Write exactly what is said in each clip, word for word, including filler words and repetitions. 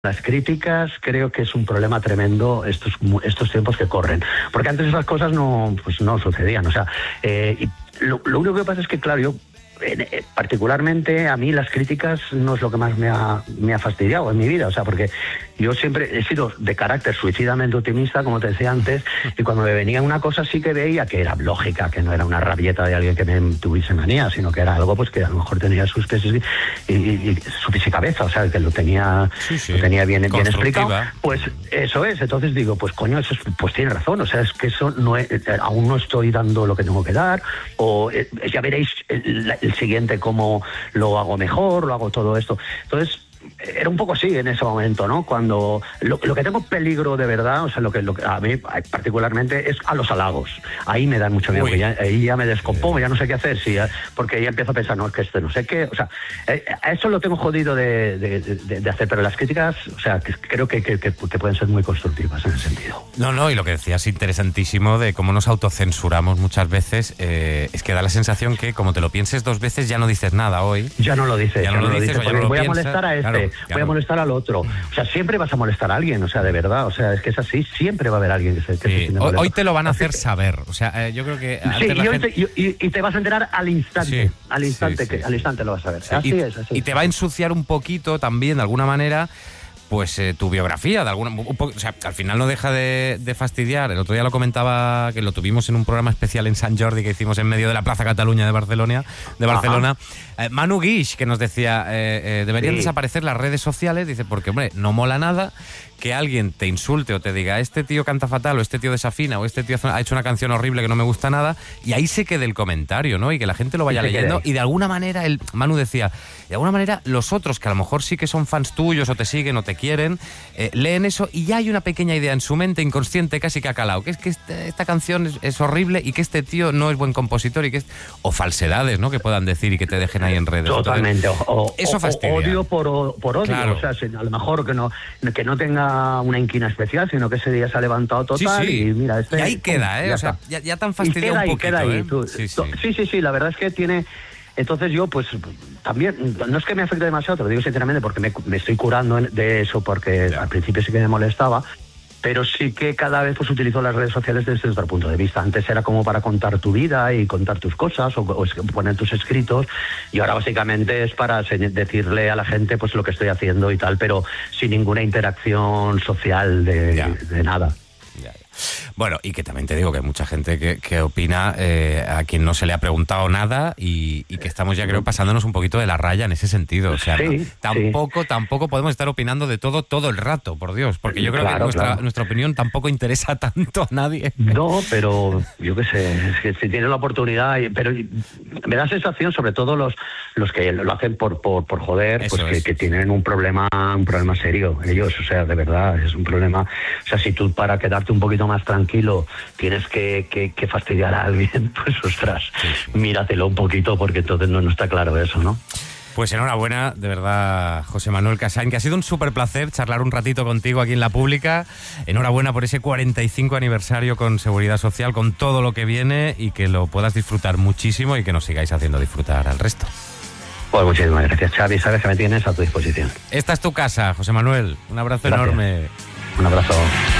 Las críticas creo que es un problema tremendo estos estos tiempos que corren, porque antes esas cosas no pues no sucedían, o sea, eh, y lo, lo único que pasa es que, claro, yo eh, particularmente a mí las críticas no es lo que más me ha, me ha fastidiado en mi vida, o sea, porque yo siempre he sido de carácter suicidamente optimista, como te decía antes, y cuando me venía una cosa sí que veía que era lógica, que no era una rabieta de alguien que me tuviese manía, sino que era algo pues que a lo mejor tenía sus pies y, y, y su pies y cabeza, o sea, que lo tenía, sí, sí. Lo tenía bien, bien explicado. Pues eso es, entonces digo, pues coño, eso es, pues tiene razón, o sea, es que eso no es, aún no estoy dando lo que tengo que dar, o eh, ya veréis el, el siguiente cómo lo hago mejor, lo hago todo esto. Entonces, era un poco así en ese momento, ¿no? Cuando lo, lo que tengo peligro de verdad, o sea, lo que, lo que a mí particularmente es a los halagos. Ahí me da mucho miedo, que ya, ahí ya me descompongo, ya no sé qué hacer, sí, porque ya empiezo a pensar, no, es que este no sé qué, o sea, eh, a eso lo tengo jodido de, de, de, de hacer, pero las críticas, o sea, que, creo que, que, que, que pueden ser muy constructivas en ese sentido. No, no, y lo que decías interesantísimo de cómo nos autocensuramos muchas veces, eh, es que da la sensación que como te lo pienses dos veces ya no dices nada hoy. Ya no lo dices, ya no, ya no lo dices, porque no lo voy piensas, a molestar a este. Claro, Claro. voy a molestar al otro, o sea, siempre vas a molestar a alguien, o sea, de verdad, o sea, es que es así, siempre va a haber alguien que se, que sí. se sienta hoy, hoy te lo van a así hacer que... saber, o sea, eh, yo creo que sí, y, gente... te, y, y te vas a enterar al instante, sí, al instante, sí, sí, que, al instante lo vas a ver, sí. así y, es, así y te va a ensuciar un poquito también, de alguna manera, pues eh, tu biografía, de alguna, un poco, o sea, al final no deja de, de fastidiar. El otro día lo comentaba, que lo tuvimos en un programa especial en Sant Jordi que hicimos en medio de la Plaza Cataluña de Barcelona, de Barcelona. Eh, Manu Guix, que nos decía, eh, eh, deberían sí. desaparecer las redes sociales, dice, porque, hombre, no mola nada que alguien te insulte o te diga, este tío canta fatal, o este tío desafina, o este tío ha hecho una canción horrible que no me gusta nada, y ahí se quede el comentario, ¿no? Y que la gente lo vaya leyendo, y de alguna manera, el Manu decía, de alguna manera, los otros, que a lo mejor sí que son fans tuyos, o te siguen, o te quieren, eh, leen eso, y ya hay una pequeña idea en su mente, inconsciente, casi que ha calado, que es que este, esta canción es, es horrible, y que este tío no es buen compositor, y que es, o falsedades, ¿no? Que puedan decir y que te dejen ahí en redes. Totalmente. Entonces, o, eso fastidia. O odio por, por odio, claro. O sea, a lo mejor que no, que no tenga una inquina especial, sino que ese día se ha levantado total, sí, sí. y mira, este... Y ahí queda, ¿eh? Ya o sea, ya, ya tan fastidiado un poquito, queda ahí, ¿eh? Tú, sí, sí. sí, sí, sí, la verdad es que tiene... Entonces yo, pues, también, no es que me afecte demasiado, te lo digo sinceramente, porque me, me estoy curando de eso, porque ya. Al principio sí que me molestaba, pero sí que cada vez pues utilizo las redes sociales desde otro punto de vista. Antes era como para contar tu vida y contar tus cosas o, o poner tus escritos, y ahora básicamente es para decirle a la gente pues lo que estoy haciendo y tal, pero sin ninguna interacción social de, de, de nada. Ya, ya. Bueno, y que también te digo que hay mucha gente que, que opina eh, a quien no se le ha preguntado nada y, y que estamos ya creo pasándonos un poquito de la raya en ese sentido. O sea, sí, no, tampoco, sí. tampoco podemos estar opinando de todo todo el rato, por Dios, porque yo creo claro, que nuestra, claro. nuestra opinión tampoco interesa tanto a nadie. No, pero yo qué sé, es que si tienes la oportunidad, pero me da sensación, sobre todo los los que lo hacen por por, por joder, Eso pues que, es. que tienen un problema un problema serio ellos, o sea, de verdad, es un problema. O sea, si tú para quedarte un poquito más tranquilo tienes que, que, que fastidiar a alguien, pues ostras, sí, sí. míratelo un poquito, porque entonces no, no está claro eso, ¿no? Pues enhorabuena, de verdad, José Manuel Casain, que ha sido un súper placer charlar un ratito contigo aquí en La Pública. Enhorabuena por ese cuarenta y cinco aniversario con Seguridad Social, con todo lo que viene, y que lo puedas disfrutar muchísimo y que nos sigáis haciendo disfrutar al resto. Pues muchísimas gracias, Xavi, sabes que me tienes a tu disposición. Esta es tu casa, José Manuel. Un abrazo gracias. enorme. Un abrazo.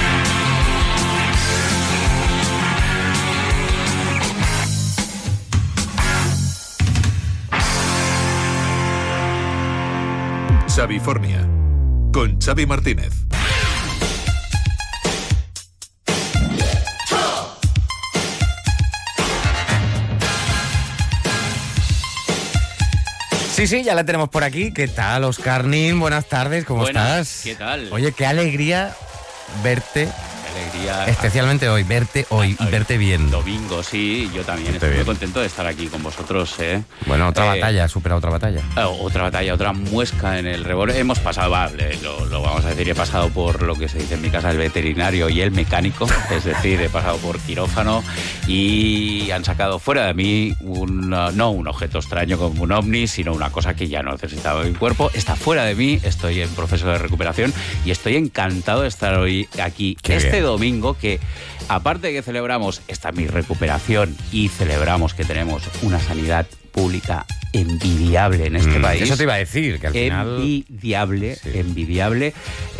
Xavifornia, con Xavi Martínez. Sí, sí, ya la tenemos por aquí. ¿Qué tal, Oscar Nin? Buenas tardes, ¿cómo Buenas, estás? ¿qué tal? Oye, qué alegría verte. Alegría. Especialmente hoy, verte hoy, hoy verte bien. Domingo, sí, yo también verte estoy bien. muy contento de estar aquí con vosotros. ¿eh? Bueno, otra eh, batalla, supera otra batalla. Otra batalla, otra muesca en el revólver. Hemos pasado, vale, lo, lo vamos a decir, he pasado por lo que se dice en mi casa, el veterinario y el mecánico. Es decir, he pasado por quirófano y han sacado fuera de mí un, no un objeto extraño como un ovni, sino una cosa que ya no necesitaba mi cuerpo. Está fuera de mí, estoy en proceso de recuperación y estoy encantado de estar hoy aquí. Qué este bien. domingo, que aparte de que celebramos esta mi recuperación y celebramos que tenemos una sanidad pública envidiable en este Mm, país. Eso te iba a decir, que al final... Envidiable, Sí. envidiable.